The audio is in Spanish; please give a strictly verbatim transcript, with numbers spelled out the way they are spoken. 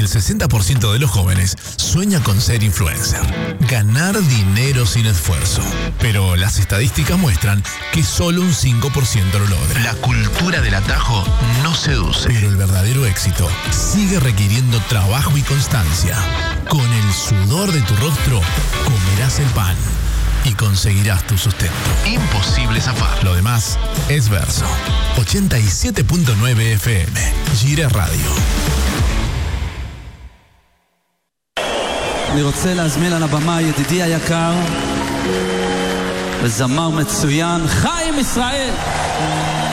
el sesenta por ciento de los jóvenes sueña con ser influencer. Ganar dinero sin esfuerzo. Pero las estadísticas muestran que solo un cinco por ciento lo logra. La cultura del atajo no seduce. Pero el verdadero éxito sigue requiriendo trabajo y constancia. Con el sudor de tu rostro, comerás el pan y conseguirás tu sustento. Imposible zafar. Lo demás es Verso. ochenta y siete punto nueve F M. Gire Radio. אני רוצה להזמין על הבמה ידידי היקר וזמר מצוין חיים ישראל.